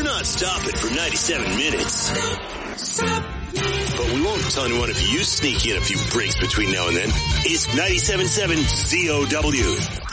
not stopping for 97 minutes. But we won't tell anyone if you sneak in a few breaks between now and then. It's 97.7 ZOW.